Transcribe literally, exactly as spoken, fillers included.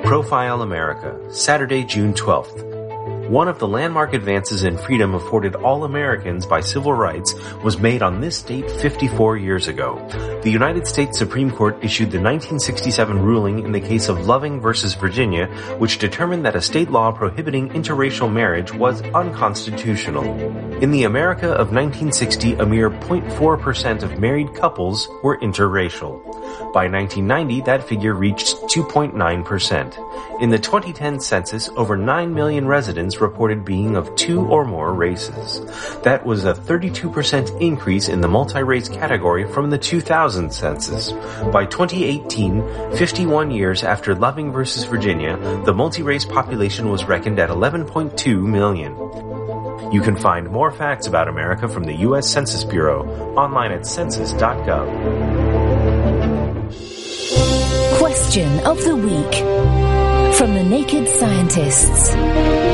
Profile America, Saturday, June twelfth. One of the landmark advances in freedom afforded all Americans by civil rights was made on this date fifty-four years ago. The United States Supreme Court issued the nineteen sixty-seven ruling in the case of Loving versus Virginia, which determined that a state law prohibiting interracial marriage was unconstitutional. In the America of nineteen sixty, a mere zero point four percent of married couples were interracial. By nineteen ninety, that figure reached two point nine percent. In the twenty ten census, over nine million residents reported being of two or more races. That was a thirty-two percent increase in the multi-race category from the two thousand census. By twenty eighteen, fifty-one years after Loving versus Virginia, the multi-race population was reckoned at eleven point two million. You can find more facts about America from the U S Census Bureau online at census dot gov. Question of the Week from the Naked Scientists.